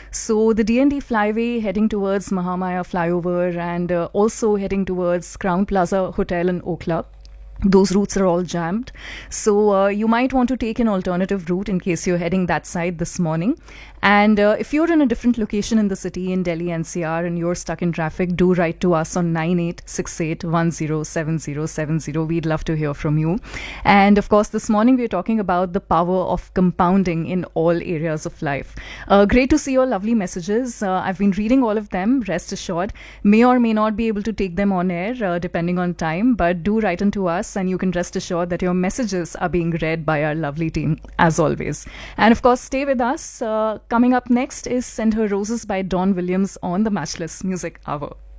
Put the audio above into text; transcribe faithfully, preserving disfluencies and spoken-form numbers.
So the D N D flyway heading towards Mahamaya flyover and uh, also heading towards Crown Plaza Hotel in Okhla. Those routes are all jammed. So uh, you might want to take an alternative route in case you're heading that side this morning. And uh, if you're in a different location in the city in Delhi N C R and you're stuck in traffic, do write to us on nine eight six eight one zero seven zero seven zero. We'd love to hear from you. And of course, this morning we're talking about the power of compounding in all areas of life. Uh, great to see your lovely messages. Uh, I've been reading all of them, rest assured. May or may not be able to take them on air uh, depending on time, but do write into us and you can rest assured that your messages are being read by our lovely team as always. And of course, stay with us. Uh, Coming up next is Send Her Roses by Don Williams on the Matchless Music Hour.